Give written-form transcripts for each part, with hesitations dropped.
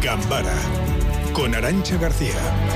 Gambara con Arantxa García.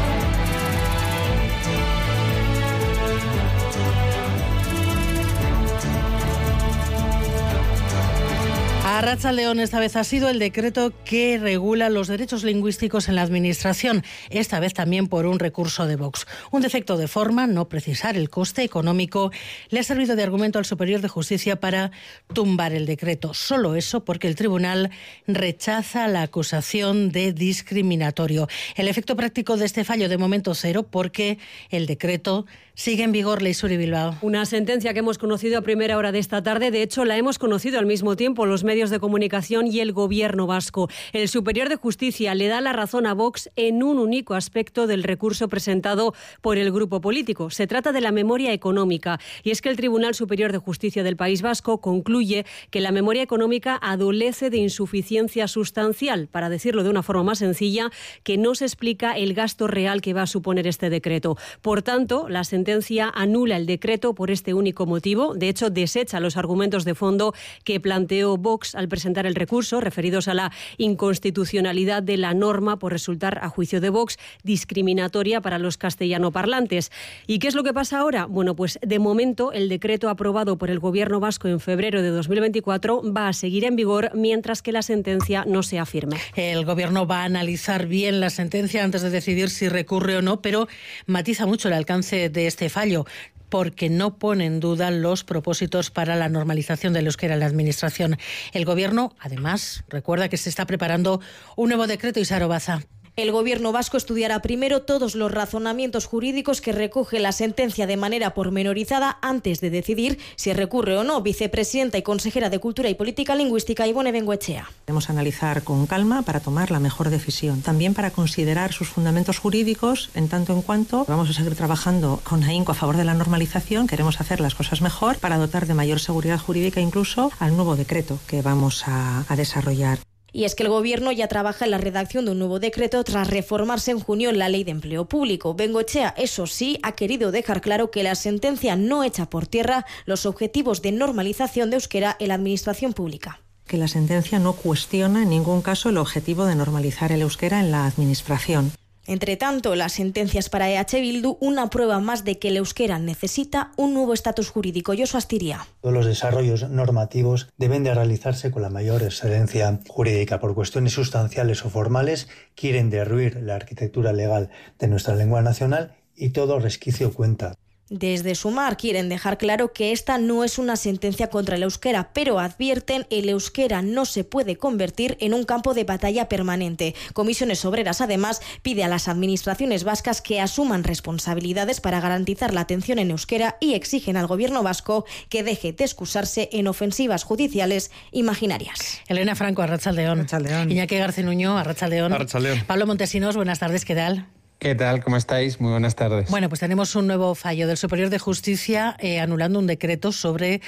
Arratsaldeon, esta vez ha sido el decreto que regula los derechos lingüísticos en la Administración, esta vez también por un recurso de Vox. Un defecto de forma, no precisar el coste económico, le ha servido de argumento al Superior de Justicia para tumbar el decreto. Solo eso porque el tribunal rechaza la acusación de discriminatorio. El efecto práctico de este fallo de momento cero porque el decreto sigue en vigor. Leisuri Bilbao. Una sentencia que hemos conocido a primera hora de esta tarde. De hecho, la hemos conocido al mismo tiempo los medios de comunicación y el Gobierno vasco. El Superior de Justicia le da la razón a Vox en un único aspecto del recurso presentado por el grupo político. Se trata de la memoria económica. Y es que el Tribunal Superior de Justicia del País Vasco concluye que la memoria económica adolece de insuficiencia sustancial, para decirlo de una forma más sencilla, que no se explica el gasto real que va a suponer este decreto. Por tanto, la sentencia anula el decreto por este único motivo. De hecho, desecha los argumentos de fondo que planteó Vox al presentar el recurso, referidos a la inconstitucionalidad de la norma por resultar, a juicio de Vox, discriminatoria para los castellanoparlantes. ¿Y qué es lo que pasa ahora? Bueno, pues de momento el decreto aprobado por el Gobierno vasco en febrero de 2024 va a seguir en vigor mientras que la sentencia no sea firme. El Gobierno va a analizar bien la sentencia antes de decidir si recurre o no, pero matiza mucho el alcance de este fallo, porque no pone en duda los propósitos para la normalización del euskera en la Administración. El Gobierno, además, recuerda que se está preparando un nuevo decreto. Isaro Baza. El Gobierno vasco estudiará primero todos los razonamientos jurídicos que recoge la sentencia de manera pormenorizada antes de decidir si recurre o no. Vicepresidenta y consejera de Cultura y Política Lingüística, Ibone Bengoechea. Debemos analizar con calma para tomar la mejor decisión. También para considerar sus fundamentos jurídicos, en tanto en cuanto vamos a seguir trabajando con ahínco a favor de la normalización. Queremos hacer las cosas mejor para dotar de mayor seguridad jurídica incluso al nuevo decreto que vamos a desarrollar. Y es que el Gobierno ya trabaja en la redacción de un nuevo decreto tras reformarse en junio la Ley de Empleo Público. Bengoechea, eso sí, ha querido dejar claro que la sentencia no echa por tierra los objetivos de normalización de euskera en la Administración Pública. Que la sentencia no cuestiona en ningún caso el objetivo de normalizar el euskera en la Administración. Entre tanto, la sentencia es para EH Bildu una prueba más de que el euskera necesita un nuevo estatus jurídico. Josu Astiria. Todos los desarrollos normativos deben de realizarse con la mayor excelencia jurídica. Por cuestiones sustanciales o formales, quieren derruir la arquitectura legal de nuestra lengua nacional y todo resquicio cuenta. Desde Sumar quieren dejar claro que esta no es una sentencia contra el euskera, pero advierten el euskera no se puede convertir en un campo de batalla permanente. Comisiones Obreras, además, pide a las administraciones vascas que asuman responsabilidades para garantizar la atención en euskera y exigen al Gobierno vasco que deje de excusarse en ofensivas judiciales imaginarias. Elena Franco, Arratsaldeon. Arratsaldeon. Iñaki García Nuño, Arratsaldeon. Arratsaldeon. Pablo Montesinos, buenas tardes, ¿qué tal? ¿Qué tal? ¿Cómo estáis? Muy buenas tardes. Bueno, pues tenemos un nuevo fallo del Superior de Justicia anulando un decreto sobre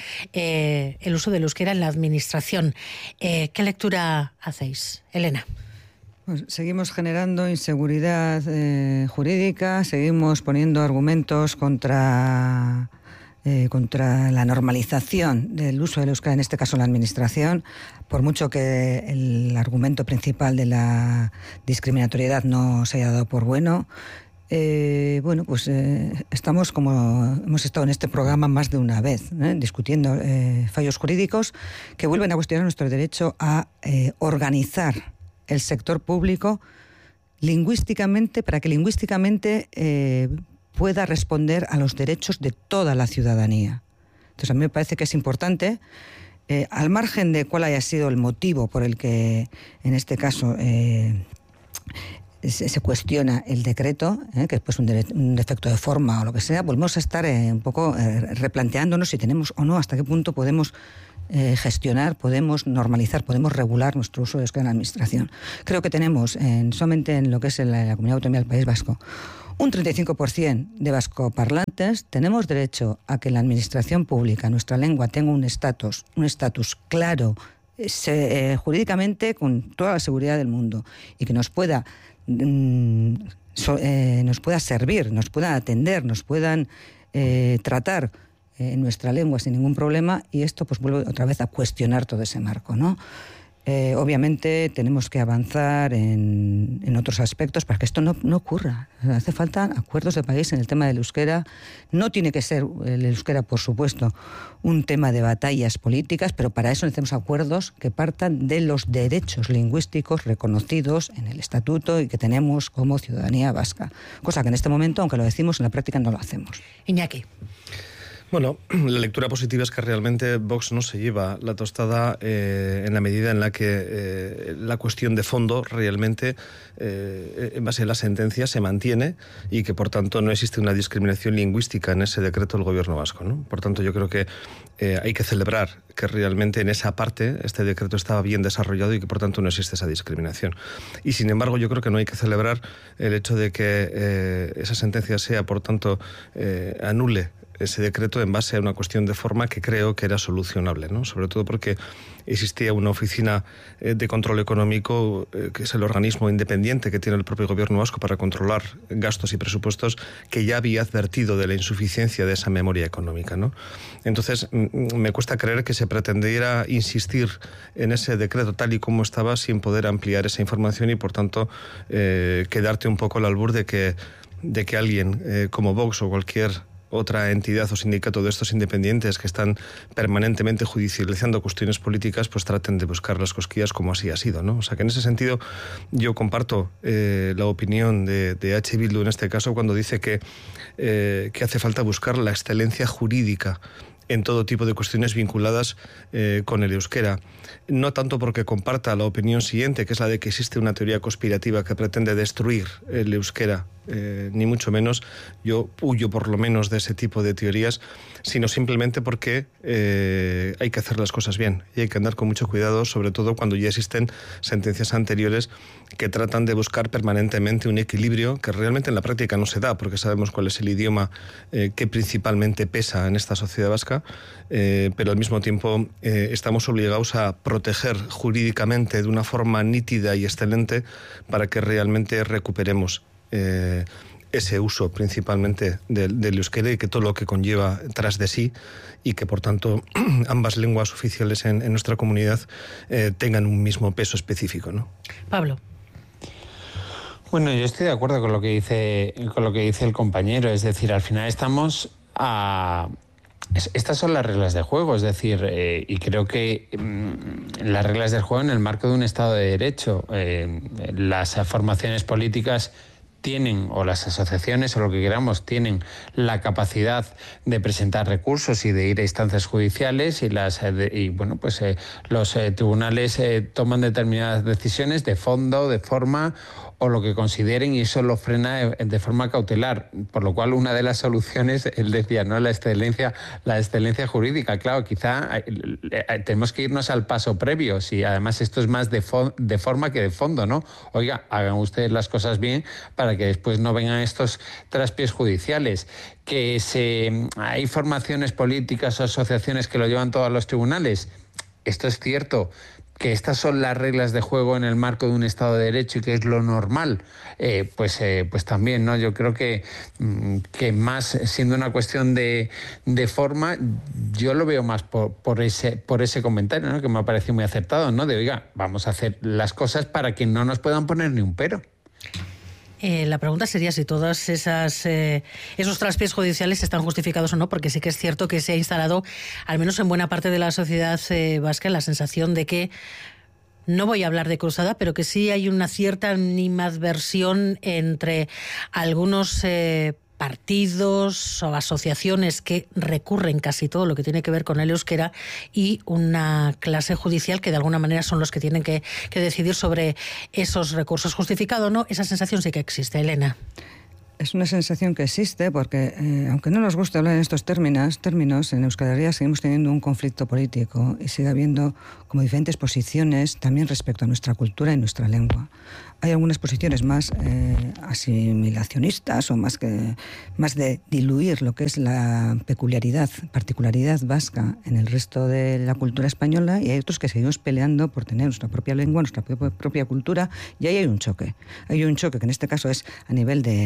el uso del euskera en la Administración. ¿Qué lectura hacéis, Elena? Pues seguimos generando inseguridad jurídica, seguimos poniendo argumentos contra la normalización del uso del euskera, en este caso en la Administración, por mucho que el argumento principal de la discriminatoriedad no se haya dado por bueno. Estamos, como hemos estado en este programa más de una vez, discutiendo fallos jurídicos que vuelven a cuestionar nuestro derecho a organizar el sector público lingüísticamente, para que lingüísticamente pueda responder a los derechos de toda la ciudadanía. Entonces, a mí me parece que es importante, al margen de cuál haya sido el motivo por el que, en este caso, se cuestiona el decreto, que es pues un defecto de forma o lo que sea, volvemos a estar un poco replanteándonos si tenemos o no, hasta qué punto podemos gestionar, podemos normalizar, podemos regular nuestro uso de euskera en la Administración. Creo que tenemos, solamente en lo que es la Comunidad Autónoma del País Vasco, un 35% de vascoparlantes. Tenemos derecho a que la Administración Pública, nuestra lengua, tenga un estatus claro, jurídicamente, con toda la seguridad del mundo, y que nos pueda servir, nos pueda atender, nos puedan tratar en nuestra lengua sin ningún problema, y esto pues vuelve otra vez a cuestionar todo ese marco, ¿no? Obviamente tenemos que avanzar en otros aspectos para que esto no ocurra. Hace falta acuerdos de país en el tema del euskera. No tiene que ser el euskera, por supuesto, un tema de batallas políticas, pero para eso necesitamos acuerdos que partan de los derechos lingüísticos reconocidos en el estatuto y que tenemos como ciudadanía vasca. Cosa que en este momento, aunque lo decimos, en la práctica no lo hacemos. Iñaki. Bueno, la lectura positiva es que realmente Vox no se lleva la tostada en la medida en la que la cuestión de fondo realmente, en base a la sentencia, se mantiene y que, por tanto, no existe una discriminación lingüística en ese decreto del Gobierno vasco, ¿no? Por tanto, yo creo que hay que celebrar que realmente en esa parte este decreto estaba bien desarrollado y que, por tanto, no existe esa discriminación. Y, sin embargo, yo creo que no hay que celebrar el hecho de que esa sentencia sea, por tanto, anule ese decreto en base a una cuestión de forma que creo que era solucionable, ¿no? Sobre todo porque existía una oficina de control económico, que es el organismo independiente que tiene el propio Gobierno vasco para controlar gastos y presupuestos, que ya había advertido de la insuficiencia de esa memoria económica, ¿no? Entonces, me cuesta creer que se pretendiera insistir en ese decreto tal y como estaba sin poder ampliar esa información y, por tanto, quedarte un poco al albur de que alguien como Vox o cualquier otra entidad o sindicato de estos independientes que están permanentemente judicializando cuestiones políticas, pues traten de buscar las cosquillas como así ha sido, ¿no? O sea que en ese sentido yo comparto la opinión de H. Bildu en este caso cuando dice que hace falta buscar la excelencia jurídica en todo tipo de cuestiones vinculadas con el euskera. No tanto porque comparta la opinión siguiente, que es la de que existe una teoría conspirativa que pretende destruir el euskera, ni mucho menos. Yo huyo por lo menos de ese tipo de teorías, sino simplemente porque hay que hacer las cosas bien y hay que andar con mucho cuidado, sobre todo cuando ya existen sentencias anteriores que tratan de buscar permanentemente un equilibrio que realmente en la práctica no se da, porque sabemos cuál es el idioma que principalmente pesa en esta sociedad vasca, pero al mismo tiempo estamos obligados a proteger jurídicamente de una forma nítida y excelente para que realmente recuperemos ese uso principalmente del euskera y que todo lo que conlleva tras de sí, y que por tanto ambas lenguas oficiales en nuestra comunidad tengan un mismo peso específico, ¿no? Pablo. Bueno, yo estoy de acuerdo con lo que dice el compañero, es decir, al final estamos a... Estas son las reglas de juego, es decir, y creo que las reglas del juego en el marco de un Estado de Derecho, las formaciones políticas tienen, o las asociaciones o lo que queramos, tienen la capacidad de presentar recursos y de ir a instancias judiciales y los tribunales toman determinadas decisiones de fondo, de forma o lo que consideren, y eso lo frena de forma cautelar, por lo cual una de las soluciones, él decía, ¿no?, la excelencia jurídica. Claro, quizá tenemos que irnos al paso previo, si además esto es más de forma que de fondo, ¿no? Oiga, hagan ustedes las cosas bien para que después no vengan estos traspiés judiciales. Hay formaciones políticas o asociaciones que lo llevan todos los tribunales. Esto es cierto. Que estas son las reglas de juego en el marco de un Estado de Derecho y que es lo normal, pues también, ¿no? Yo creo que más siendo una cuestión de forma, yo lo veo más por ese comentario, ¿no?, que me ha parecido muy acertado, ¿no? De, oiga, vamos a hacer las cosas para que no nos puedan poner ni un pero. La pregunta sería si todos esos traspiés judiciales están justificados o no, porque sí que es cierto que se ha instalado, al menos en buena parte de la sociedad vasca, la sensación de que, no voy a hablar de cruzada, pero que sí hay una cierta animadversión entre algunos partidos o asociaciones que recurren casi todo lo que tiene que ver con el euskera y una clase judicial que de alguna manera son los que tienen que decidir sobre esos recursos. ¿Justificado o no? Esa sensación sí que existe, Elena. Es una sensación que existe porque, aunque no nos guste hablar en estos términos, en Euskal Herria seguimos teniendo un conflicto político y sigue habiendo como diferentes posiciones también respecto a nuestra cultura y nuestra lengua. Hay algunas posiciones más asimilacionistas o más de diluir lo que es la particularidad vasca en el resto de la cultura española, y hay otros que seguimos peleando por tener nuestra propia lengua, nuestra propia cultura, y ahí hay un choque. Hay un choque que en este caso es a nivel de lo que es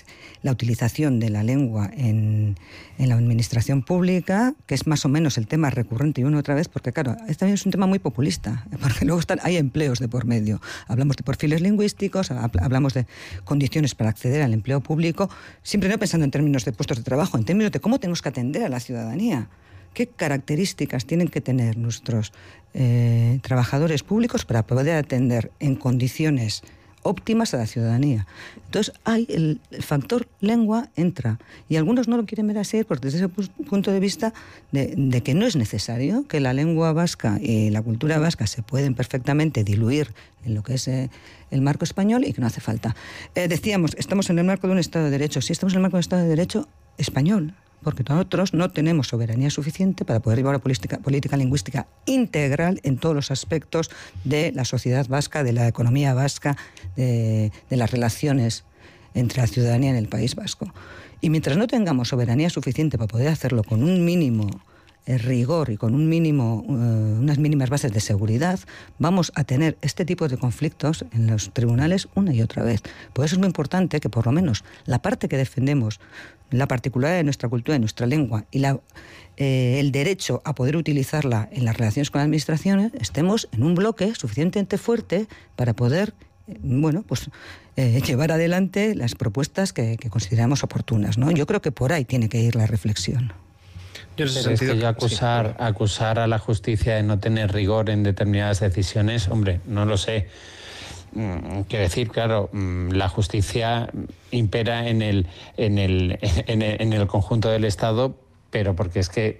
la utilización de la lengua en la administración pública, que es más o menos el tema recurrente y una otra vez, porque claro, este también es un tema muy populista, porque luego hay empleos de por medio. Hablamos de perfiles lingüísticos, hablamos de condiciones para acceder al empleo público, siempre no pensando en términos de puestos de trabajo, en términos de cómo tenemos que atender a la ciudadanía. ¿Qué características tienen que tener nuestros trabajadores públicos para poder atender en condiciones óptimas a la ciudadanía? Entonces, el factor lengua entra. Y algunos no lo quieren ver así, porque desde ese punto de vista de que no es necesario, que la lengua vasca y la cultura vasca se pueden perfectamente diluir en lo que es el marco español y que no hace falta. Decíamos, estamos en el marco de un Estado de Derecho. Sí, estamos en el marco de un Estado de Derecho español, porque nosotros no tenemos soberanía suficiente para poder llevar una política lingüística integral en todos los aspectos de la sociedad vasca, de la economía vasca, de las relaciones entre la ciudadanía en el País Vasco. Y mientras no tengamos soberanía suficiente para poder hacerlo con un mínimo rigor y con unas mínimas bases de seguridad, vamos a tener este tipo de conflictos en los tribunales una y otra vez. Por eso es muy importante que por lo menos la parte que defendemos, la particularidad de nuestra cultura, de nuestra lengua y el derecho a poder utilizarla en las relaciones con las administraciones, estemos en un bloque suficientemente fuerte para poder llevar adelante las propuestas que consideramos oportunas, ¿no? Yo creo que por ahí tiene que ir la reflexión. Pero es que acusar a la justicia de no tener rigor en determinadas decisiones, hombre, no lo sé. Quiero decir, claro, la justicia impera en el conjunto del Estado, pero porque es que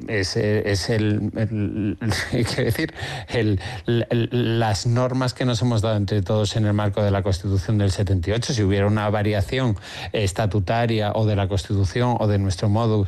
las normas que nos hemos dado entre todos en el marco de la Constitución del 78, si hubiera una variación estatutaria o de la Constitución o de nuestro modus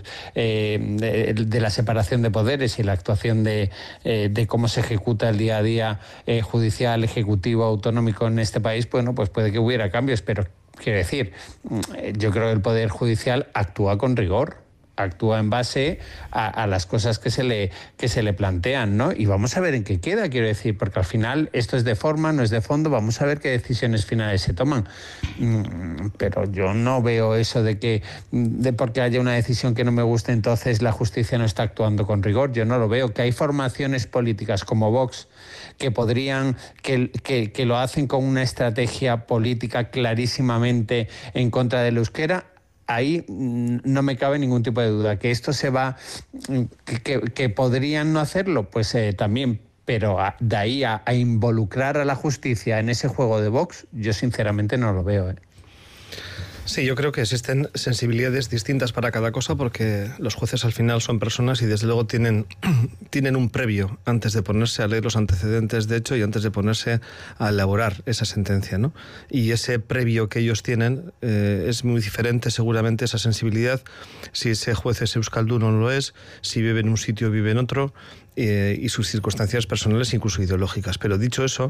de la separación de poderes y la actuación de cómo se ejecuta el día a día judicial, ejecutivo, autonómico en este país, bueno, pues puede que hubiera cambios, pero quiero decir, yo creo que el Poder Judicial actúa con rigor, actúa en base a las cosas que se le plantean, ¿no? Y vamos a ver en qué queda, quiero decir, porque al final esto es de forma, no es de fondo, vamos a ver qué decisiones finales se toman. Pero yo no veo eso de porque haya una decisión que no me guste, entonces la justicia no está actuando con rigor. Yo no lo veo. Que hay formaciones políticas como Vox que podrían, que lo hacen con una estrategia política clarísimamente en contra del euskera, ahí no me cabe ningún tipo de duda. Que esto se va, que podrían no hacerlo, pues también, pero de ahí a involucrar a la justicia en ese juego de Vox, yo sinceramente no lo veo. Sí, yo creo que existen sensibilidades distintas para cada cosa, porque los jueces al final son personas y desde luego tienen un previo antes de ponerse a leer los antecedentes de hecho y antes de ponerse a elaborar esa sentencia, ¿no? Y ese previo que ellos tienen es muy diferente seguramente esa sensibilidad si ese juez es euskaldun o no lo es, si vive en un sitio o vive en otro, y sus circunstancias personales, incluso ideológicas. Pero dicho eso,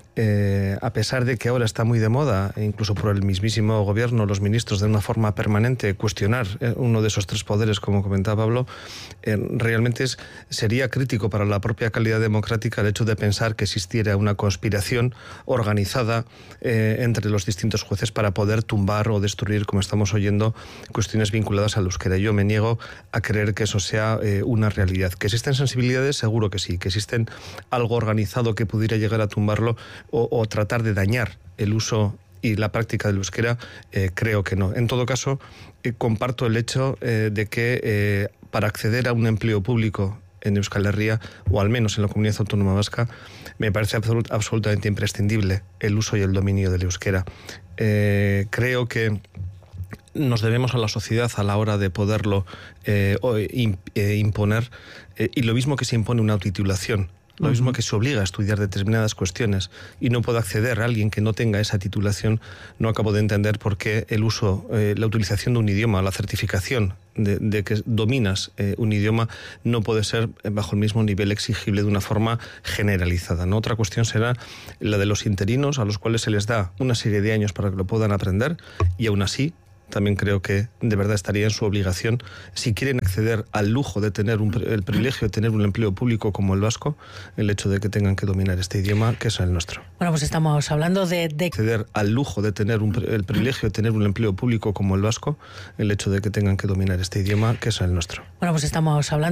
a pesar de que ahora está muy de moda, incluso por el mismísimo gobierno, los ministros de una forma permanente cuestionar uno de esos tres poderes, como comentaba Pablo, realmente sería crítico para la propia calidad democrática el hecho de pensar que existiera una conspiración organizada entre los distintos jueces para poder tumbar o destruir, como estamos oyendo, cuestiones vinculadas al euskera. Yo me niego a creer que eso sea una realidad. ¿Que existen sensibilidades? Seguro que sí. ¿Que existen algo organizado que pudiera llegar a tumbarlo o tratar de dañar el uso y la práctica del euskera? Creo que no. En todo caso, comparto el hecho de que para acceder a un empleo público en Euskal Herria, o al menos en la Comunidad Autónoma Vasca, me parece absolutamente imprescindible el uso y el dominio del euskera. Creo que nos debemos a la sociedad a la hora de poderlo imponer, y lo mismo que se impone una autotitulación, lo mismo que se obliga a estudiar determinadas cuestiones y no puede acceder a alguien que no tenga esa titulación, no acabo de entender por qué el uso, la utilización de un idioma, la certificación de que dominas un idioma no puede ser bajo el mismo nivel exigible de una forma generalizada, ¿no? Otra cuestión será la de los interinos, a los cuales se les da una serie de años para que lo puedan aprender y aún así también creo que de verdad estaría en su obligación, si quieren acceder al lujo de tener el privilegio de tener un empleo público como el vasco, el hecho de que tengan que dominar este idioma, que es el nuestro. Bueno, pues estamos hablando de acceder al lujo de tener el privilegio de tener un empleo público como el vasco, el hecho de que tengan que dominar este idioma, que es el nuestro. Bueno, pues estamos hablando